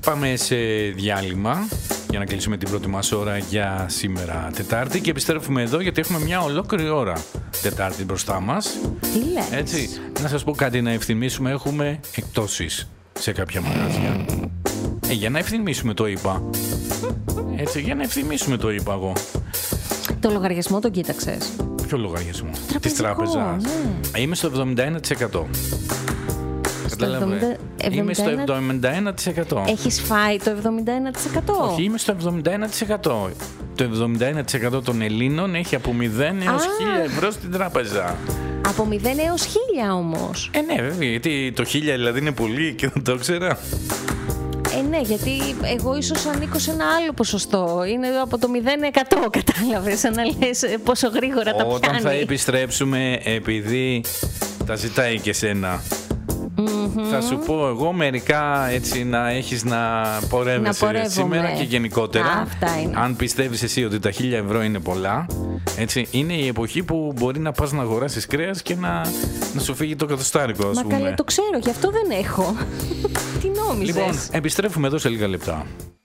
πάμε σε διάλειμμα για να κλείσουμε την πρώτη μας ώρα για σήμερα Τετάρτη και επιστρέφουμε εδώ γιατί έχουμε μια ολόκληρη ώρα Τετάρτη μπροστά μας. Τι λες? Έτσι, να σας πω κάτι να ευθυμίσουμε, έχουμε εκπτώσεις σε κάποια μαγαζιά. Για να ευθυμίσουμε το είπα. Έτσι, για να ευθυμίσουμε το είπα εγώ. Το λογαριασμό τον κοίταξες? Ποιο λογαριασμό? Της τράπεζας. Ναι. Είμαι στο 71%. Είμαι στο 71%. Έχεις φάει το 71%? Όχι, είμαι στο 71%. Το 71% των Ελλήνων έχει από 0 έως 1.000 ευρώ στην τράπεζα. Από 0 έως 1.000 όμως. Ναι, βέβαια, γιατί το 1.000 δηλαδή είναι πολύ και δεν το ήξερα. Ναι, γιατί εγώ ίσως ανήκω σε ένα άλλο ποσοστό. Είναι από το 0%, κατάλαβες, σαν να λες πόσο γρήγορα τα πιάνει. Όταν θα επιστρέψουμε, επειδή τα ζητάει και σένα, θα σου πω εγώ μερικά έτσι να έχεις να πορεύεσαι σήμερα και γενικότερα. Αυτά είναι. Αν πιστεύεις εσύ ότι τα 1.000 ευρώ είναι πολλά, έτσι, είναι η εποχή που μπορεί να πας να αγοράσεις κρέας και να σου φύγει το κατοστάρικο, ας πούμε. Μα καλά, το ξέρω, γι' αυτό δεν έχω. Τι νόμιζες? Λοιπόν, επιστρέφουμε εδώ σε λίγα λεπτά.